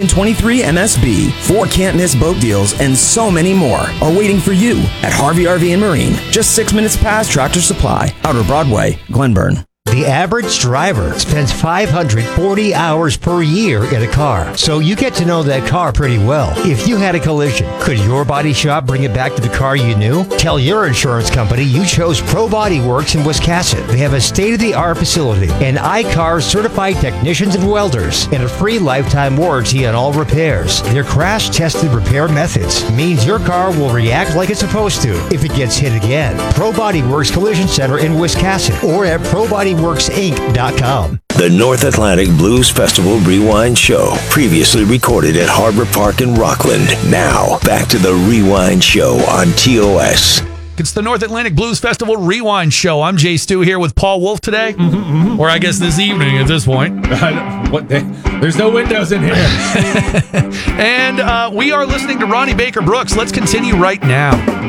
Falcon 23 MSB, 4 can't-miss boat deals, and so many more are waiting for you at Harvey RV and Marine. Just 6 minutes past Tractor Supply, Outer Broadway, Glenburn. The average driver spends 540 hours per year in a car, so you get to know that car pretty well. If you had a collision, could your body shop bring it back to the car you knew? Tell your insurance company you chose Pro Body Works in Wiscasset. They have a state-of-the-art facility and iCar certified technicians and welders, and a free lifetime warranty on all repairs. Their crash-tested repair methods means your car will react like it's supposed to if it gets hit again. Pro Body Works Collision Center in Wiscasset or at ProBodyWorksInc.com. The North Atlantic Blues Festival Rewind Show, previously recorded at Harbor Park in Rockland. Now, back to the Rewind Show on TOS. It's the North Atlantic Blues Festival Rewind Show. I'm Jay Stu here with Paul Wolf today. Or I guess this evening at this point. There's no windows in here. And we are listening to Ronnie Baker Brooks. Let's continue right now.